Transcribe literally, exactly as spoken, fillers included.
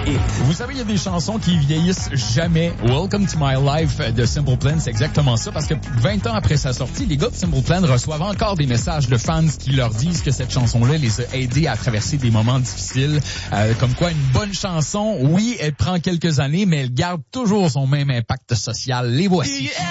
hits. Vous savez, il y a des chansons qui vieillissent jamais. Welcome to My Life de Simple Plan, c'est exactement ça, parce que vingt ans après sa sortie, les gars de Simple Plan reçoivent encore des messages de fans qui leur disent que cette chanson-là les a aidés à traverser des moments difficiles. Euh, comme quoi, une bonne chanson, oui, elle prend quelques années, mais elle garde toujours son même impact social. Les voici.